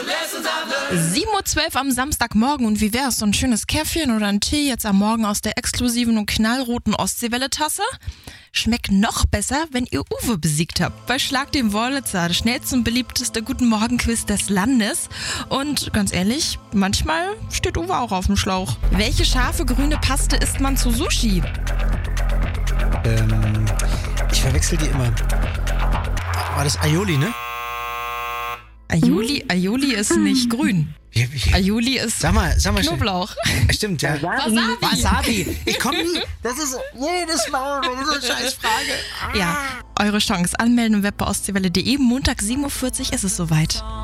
7:12 Uhr am Samstagmorgen und wie wär's? So ein schönes Käffchen oder ein Tee jetzt am Morgen aus der exklusiven und knallroten Ostseewelle-Tasse? Schmeckt noch besser, wenn ihr Uwe besiegt habt. Bei Schlag den Wollitzer, das schnellste und beliebteste Guten-Morgen-Quiz des Landes. Und ganz ehrlich, manchmal steht Uwe auch auf dem Schlauch. Welche scharfe grüne Paste isst man zu Sushi? Ich verwechsel die immer. War das Aioli, ne? Aioli ist nicht grün. Aioli ist Sag mal Knoblauch. Stimmt, ja. Wasabi. Ich komme nie. Das ist jedes Mal so eine Scheißfrage. Ja, eure Chance. Anmelden im Web bei ostseewelle.de. Montag 7:40 Uhr ist es soweit.